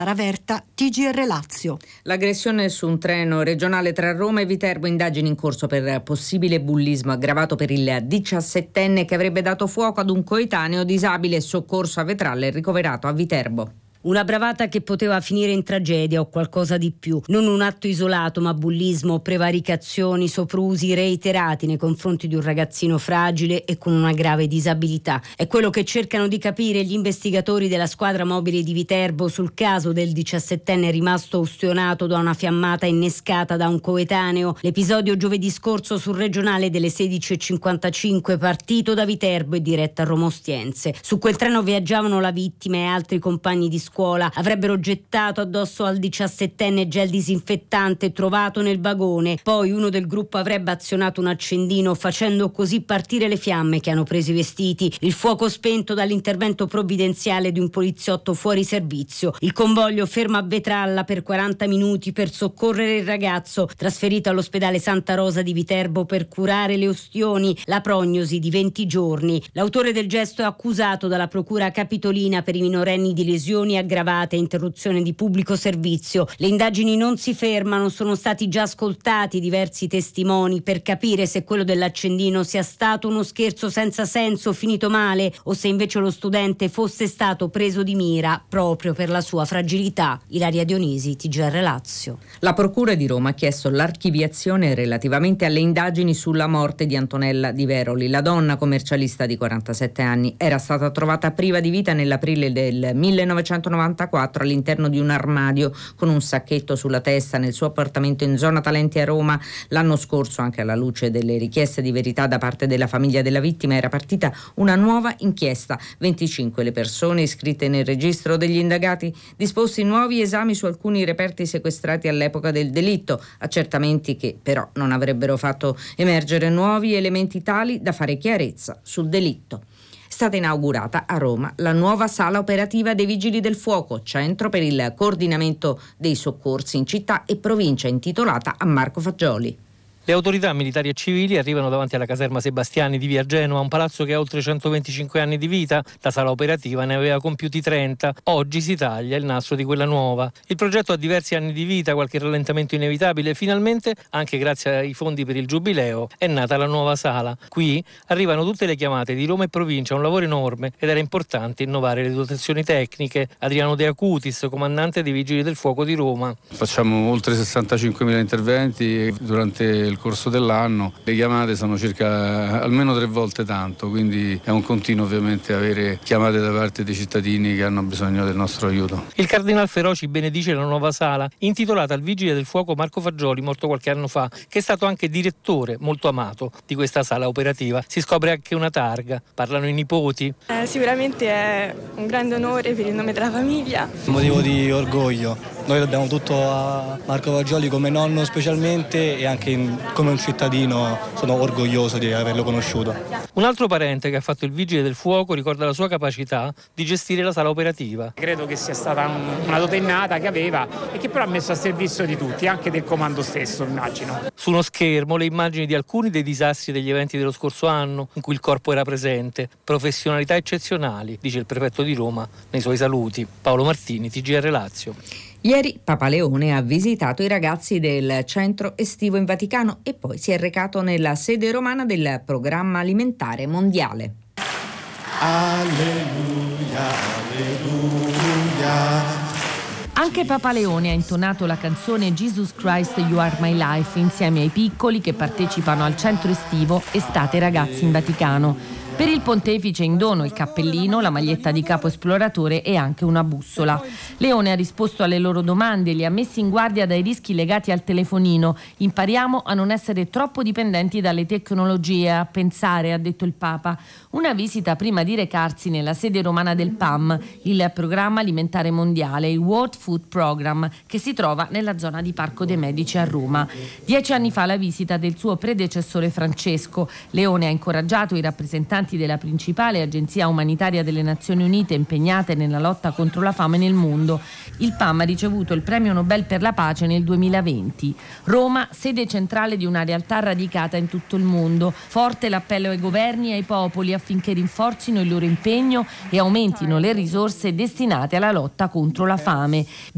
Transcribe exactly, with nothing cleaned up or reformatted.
Raverta, T G R Lazio. L'aggressione su un treno regionale tra Roma e Viterbo, indagini in corso per possibile bullismo aggravato per il diciassettenne che avrebbe dato fuoco ad un coetaneo disabile, soccorso a Vetralle e ricoverato a Viterbo. Una bravata che poteva finire in tragedia o qualcosa di più. Non un atto isolato, ma bullismo, prevaricazioni, soprusi reiterati nei confronti di un ragazzino fragile e con una grave disabilità. È quello che cercano di capire gli investigatori della squadra mobile di Viterbo sul caso del diciassettenne rimasto ustionato da una fiammata innescata da un coetaneo. L'episodio giovedì scorso sul regionale delle sedici e cinquantacinque, partito da Viterbo e diretto a Roma Ostiense. Su quel treno viaggiavano la vittima e altri compagni di scuola. Avrebbero gettato addosso al diciassettenne gel disinfettante trovato nel vagone. Poi uno del gruppo avrebbe azionato un accendino, facendo così partire le fiamme che hanno preso i vestiti. Il fuoco spento dall'intervento provvidenziale di un poliziotto fuori servizio. Il convoglio ferma a Vetralla per quaranta minuti per soccorrere il ragazzo, trasferito all'ospedale Santa Rosa di Viterbo per curare le ustioni, la prognosi di venti giorni. L'autore del gesto è accusato dalla procura capitolina per i minorenni di lesioni aggravate e interruzione di pubblico servizio. Le indagini non si fermano, sono stati già ascoltati diversi testimoni per capire se quello dell'accendino sia stato uno scherzo senza senso finito male o se invece lo studente fosse stato preso di mira proprio per la sua fragilità. Ilaria Dionisi, T G R Lazio. La Procura di Roma ha chiesto l'archiviazione relativamente alle indagini sulla morte di Antonella Di Veroli. La donna commercialista di quarantasette anni era stata trovata priva di vita nell'aprile del millenovecentonovantaquattro all'interno di un armadio con un sacchetto sulla testa nel suo appartamento in zona Talenti a Roma. L'anno scorso, anche alla luce delle richieste di verità da parte della famiglia della vittima, era partita una nuova inchiesta. venticinque le persone iscritte nel registro degli indagati, disposti nuovi esami su alcuni reperti sequestrati all'epoca del delitto, accertamenti che però non avrebbero fatto emergere nuovi elementi tali da fare chiarezza sul delitto. È stata inaugurata a Roma la nuova sala operativa dei Vigili del Fuoco, centro per il coordinamento dei soccorsi in città e provincia, intitolata a Marco Fagioli. Le autorità militari e civili arrivano davanti alla caserma Sebastiani di via Genova, un palazzo che ha oltre centoventicinque anni di vita. La sala operativa ne aveva compiuti trenta. Oggi si taglia il nastro di quella nuova. Il progetto ha diversi anni di vita, qualche rallentamento inevitabile. Finalmente, anche grazie ai fondi per il Giubileo, è nata la nuova sala. Qui arrivano tutte le chiamate di Roma e provincia, un lavoro enorme ed era importante innovare le dotazioni tecniche. Adriano De Acutis, comandante dei Vigili del Fuoco di Roma. Facciamo oltre sessantacinquemila interventi durante il corso dell'anno, le chiamate sono circa almeno tre volte tanto, quindi è un continuo ovviamente avere chiamate da parte dei cittadini che hanno bisogno del nostro aiuto. Il Cardinal Feroci benedice la nuova sala, intitolata al Vigile del Fuoco Marco Fagioli, morto qualche anno fa, che è stato anche direttore molto amato di questa sala operativa. Si scopre anche una targa, parlano i nipoti. Eh, sicuramente è un grande onore per il nome della famiglia. Un motivo di orgoglio. Noi dobbiamo tutto a Marco Fagioli come nonno specialmente e anche in, come un cittadino sono orgoglioso di averlo conosciuto. Un altro parente che ha fatto il Vigile del Fuoco ricorda la sua capacità di gestire la sala operativa. Credo che sia stata un, una dote innata che aveva e che però ha messo a servizio di tutti, anche del comando stesso, immagino. Su uno schermo le immagini di alcuni dei disastri degli eventi dello scorso anno in cui il corpo era presente. Professionalità eccezionali, dice il prefetto di Roma nei suoi saluti. Paolo Martini, T G R Lazio. Ieri Papa Leone ha visitato i ragazzi del centro estivo in Vaticano e poi si è recato nella sede romana del Programma Alimentare Mondiale. Alleluia, alleluia. Anche Papa Leone ha intonato la canzone Jesus Christ You Are My Life insieme ai piccoli che partecipano al centro estivo Estate Ragazzi in Vaticano. Per il pontefice in dono il cappellino, la maglietta di capo esploratore e anche una bussola. Leone ha risposto alle loro domande e li ha messi in guardia dai rischi legati al telefonino. Impariamo a non essere troppo dipendenti dalle tecnologie, a pensare, ha detto il Papa. Una visita prima di recarsi nella sede romana del P A M, il Programma Alimentare Mondiale, il World Food Program, che si trova nella zona di Parco dei Medici a Roma. Dieci anni fa la visita del suo predecessore Francesco. Leone ha incoraggiato i rappresentanti della principale agenzia umanitaria delle Nazioni Unite impegnate nella lotta contro la fame nel mondo. Il P A M ha ricevuto il premio Nobel per la pace nel duemilaventi. Roma, sede centrale di una realtà radicata in tutto il mondo. Forte l'appello ai governi e ai popoli affinché rinforzino il loro impegno e aumentino le risorse destinate alla lotta contro la fame.